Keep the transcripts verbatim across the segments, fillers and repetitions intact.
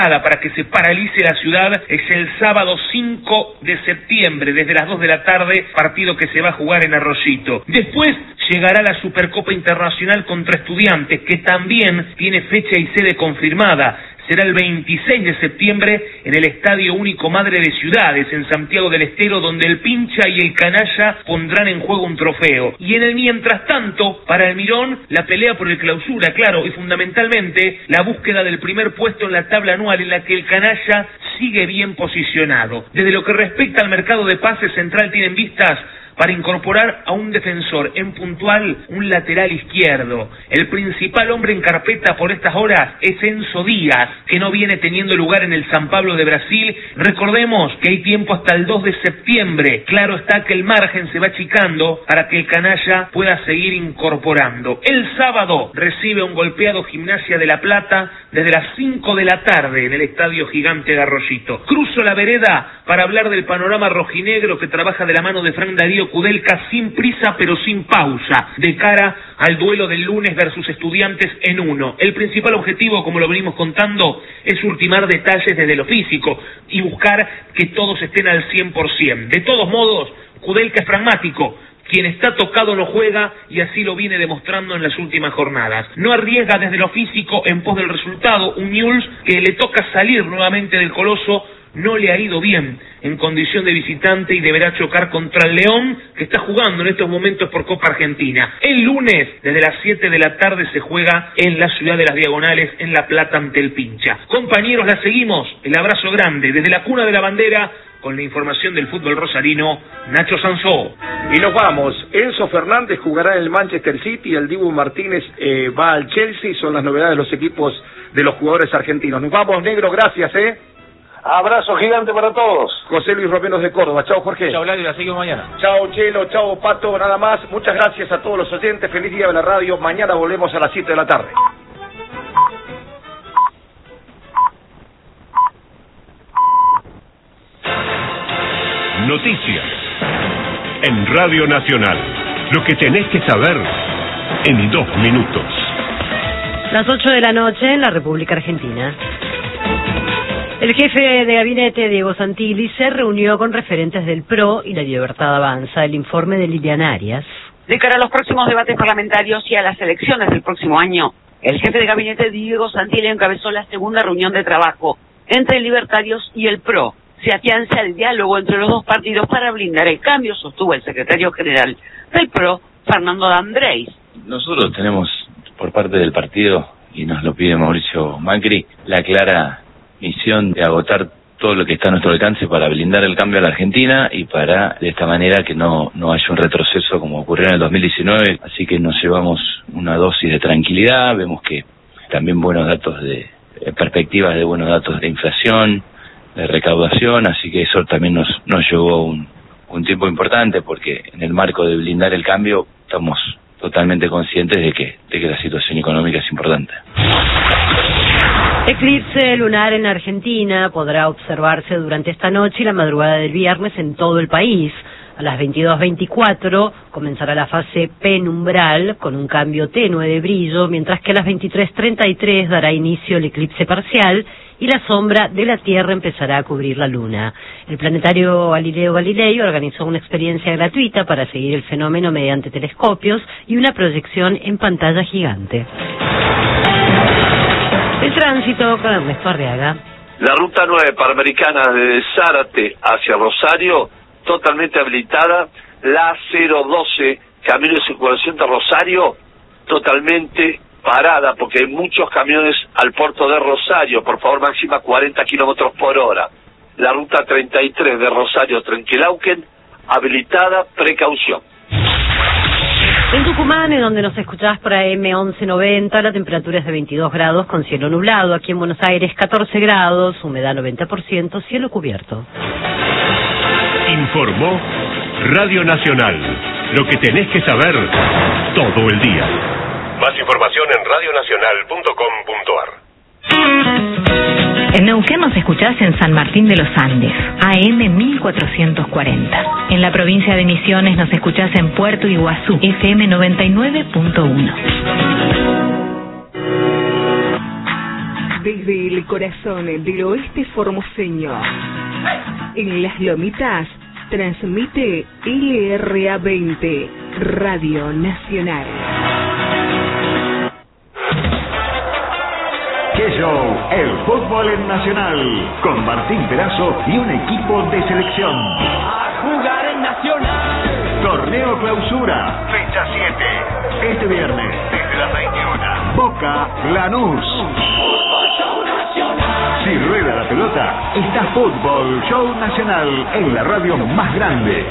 para que se paralice la ciudad es el sábado cinco de septiembre, desde las dos de la tarde, partido que se va a jugar en Arroyito. Después llegará la Supercopa Internacional contra Estudiantes, que también tiene fecha y sede confirmada. Será el veintiséis de septiembre en el Estadio Único Madre de Ciudades, en Santiago del Estero, donde el Pincha y el Canalla pondrán en juego un trofeo. Y en el mientras tanto, para el Mirón, la pelea por el clausura, claro, y fundamentalmente la búsqueda del primer puesto en la tabla anual, en la que el Canalla sigue bien posicionado. Desde lo que respecta al mercado de pases, Central tiene en vistas para incorporar a un defensor, en puntual un lateral izquierdo. El principal hombre en carpeta por estas horas es Enzo Díaz, que no viene teniendo lugar en el San Pablo de Brasil. Recordemos que hay tiempo hasta el dos de septiembre. Claro está que el margen se va achicando para que el Canalla pueda seguir incorporando. El sábado recibe un golpeado Gimnasia de La Plata desde las cinco de la tarde en el Estadio Gigante de Arroyito. Cruzo la vereda para hablar del panorama rojinegro que trabaja de la mano de Frank Darío Kudelka sin prisa pero sin pausa, de cara al duelo del lunes versus Estudiantes en uno. El principal objetivo, como lo venimos contando, es ultimar detalles desde lo físico y buscar que todos estén al cien por ciento. De todos modos, Kudelka es pragmático. Quien está tocado no juega, y así lo viene demostrando en las últimas jornadas. No arriesga desde lo físico en pos del resultado. Un Newell's que le toca salir nuevamente del Coloso no le ha ido bien en condición de visitante y deberá chocar contra el León, que está jugando en estos momentos por Copa Argentina. El lunes, desde las siete de la tarde, se juega en la ciudad de las Diagonales, en La Plata, ante el Pincha. Compañeros, la seguimos. El abrazo grande desde la cuna de la bandera, con la información del fútbol rosarino, Nacho Sansó. Y nos vamos. Enzo Fernández jugará en el Manchester City, el Dibu Martínez eh, va al Chelsea. Son las novedades de los equipos de los jugadores argentinos. Nos vamos, negro, gracias, ¿eh? Abrazo gigante para todos. José Luis Romenos de Córdoba. Chao, Jorge. Chao, Vladio, la seguimos mañana. Chao, Chelo, chao, Pato, nada más. Muchas gracias a todos los oyentes. Feliz día de la radio. Mañana volvemos a las siete de la tarde. Noticias en Radio Nacional. Lo que tenés que saber en dos minutos. Las ocho de la noche en la República Argentina. El jefe de gabinete, Diego Santilli, se reunió con referentes del P R O y La Libertad Avanza. El informe de Liliana Arias. De cara a los próximos debates parlamentarios y a las elecciones del próximo año, el jefe de gabinete, Diego Santilli, encabezó la segunda reunión de trabajo entre libertarios y el P R O. Se afianza el diálogo entre los dos partidos para blindar el cambio, sostuvo el secretario general del P R O, Fernando D'Andrés. Nosotros tenemos, por parte del partido, y nos lo pide Mauricio Macri, la clara misión de agotar todo lo que está a nuestro alcance para blindar el cambio a la Argentina y para, de esta manera, que no, no haya un retroceso como ocurrió en el dos mil diecinueve. Así que nos llevamos una dosis de tranquilidad, vemos que también buenos datos de, perspectivas de buenos datos de inflación, de recaudación, así que eso también nos, nos llevó un, un tiempo importante, porque en el marco de blindar el cambio estamos totalmente conscientes de que, de que la situación económica es importante. Eclipse lunar en Argentina podrá observarse durante esta noche y la madrugada del viernes en todo el país. A las veintidós veinticuatro comenzará la fase penumbral con un cambio tenue de brillo, mientras que a las veintitrés treinta y tres dará inicio el eclipse parcial y la sombra de la Tierra empezará a cubrir la Luna. El planetario Galileo Galilei organizó una experiencia gratuita para seguir el fenómeno mediante telescopios y una proyección en pantalla gigante. El tránsito con Ernesto Arriaga. La ruta nueve Panamericana de Zárate hacia Rosario, totalmente habilitada. La cero doce, camino de circulación de Rosario, totalmente parada, porque hay muchos camiones al puerto de Rosario. Por favor, máxima cuarenta kilómetros por hora. La ruta treinta y tres de Rosario Trenquelauquen, habilitada, precaución. En Tucumán, en donde nos escuchás por A M once noventa, la temperatura es de veintidós grados con cielo nublado. Aquí en Buenos Aires, catorce grados, humedad noventa por ciento, cielo cubierto. Informó Radio Nacional. Lo que tenés que saber todo el día. Más información en radio nacional punto com punto a r. En Neuquén nos escuchás en San Martín de los Andes, A M mil cuatrocientos cuarenta. En la provincia de Misiones nos escuchás en Puerto Iguazú, F M noventa y nueve punto uno. desde el corazón del oeste formoseño. En Las Lomitas transmite L R A veinte, Radio Nacional. ¡Qué show! El fútbol en Nacional, con Martín Perazo y un equipo de selección. A jugar en Nacional. Torneo Clausura, fecha siete. Este viernes, desde las veintiuna. Boca Lanús. Fútbol Show Nacional. Si rueda la pelota, está Fútbol Show Nacional en la radio más grande.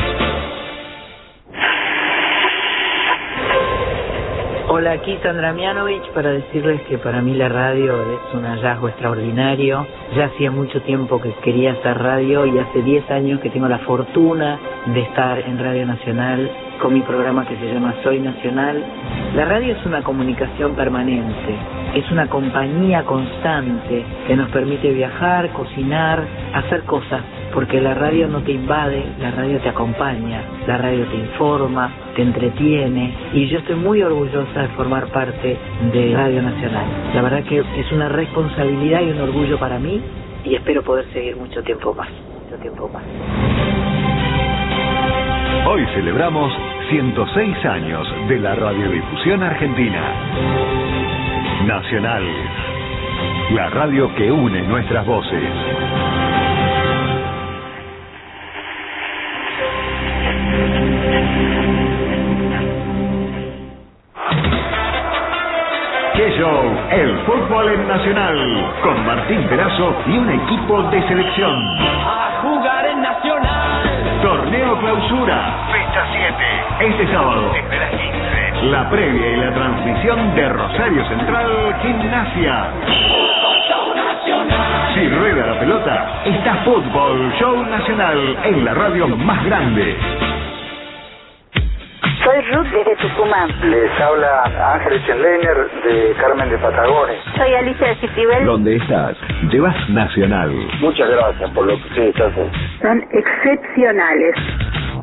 Hola, aquí Sandra Mianovich para decirles que para mí la radio es un hallazgo extraordinario. Ya hacía mucho tiempo que quería hacer radio y hace diez años que tengo la fortuna de estar en Radio Nacional con mi programa que se llama Soy Nacional. La radio es una comunicación permanente, es una compañía constante que nos permite viajar, cocinar, hacer cosas, porque la radio no te invade, la radio te acompaña, la radio te informa, te entretiene, y yo estoy muy orgullosa de formar parte de Radio Nacional. La verdad que es una responsabilidad y un orgullo para mí, y espero poder seguir mucho tiempo más, mucho tiempo más. Hoy celebramos ciento seis años de la radiodifusión argentina. Nacional, la radio que une nuestras voces. ¡Qué show! El fútbol en Nacional, con Martín Perazo y un equipo de selección. A jugar en Nacional. Torneo Clausura, fecha siete. Este sábado, desde las quince. La previa y la transmisión de Rosario Central Gimnasia. Fútbol Show Nacional. Si rueda la pelota, está Fútbol Show Nacional en la radio más grande. Soy Ruth desde Tucumán. Les habla Ángel Schenleiner de Carmen de Patagones. Soy Alicia de Citibel. ¿Dónde estás? Llevas Nacional. Muchas gracias por lo que ustedes hacen. Son excepcionales.